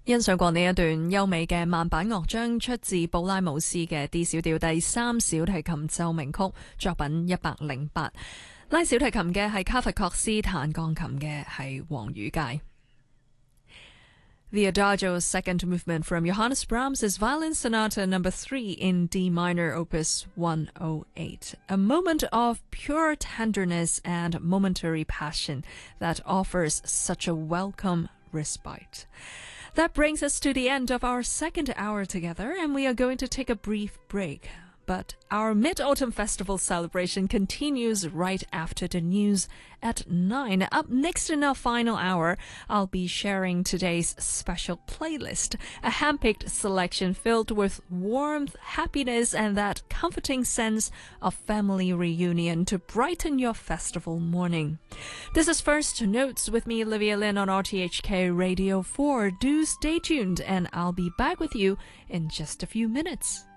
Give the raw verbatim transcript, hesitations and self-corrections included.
欣賞過呢一段優美嘅慢板樂章，出自布拉姆斯嘅 D 小調第三小提琴奏鳴曲作品一百零八。拉小提琴嘅係卡弗確斯，彈鋼琴嘅係黃宇佳。The Adagio second movement from Johannes Brahms' Violin Sonata number three in D minor opus one oh eight. A moment of pure tenderness and momentary passion that offers such a welcome respite. That brings us to the end of our second hour together, and we are going to take a brief break. But our Mid-Autumn Festival celebration continues right after the news at nine. Up next in our final hour, I'll be sharing today's special playlist, a handpicked selection filled with warmth, happiness, and that comforting sense of family reunion to brighten your festival morning. This is First Notes with me, Olivia Lin, on R T H K Radio four. Do stay tuned, and I'll be back with you in just a few minutes.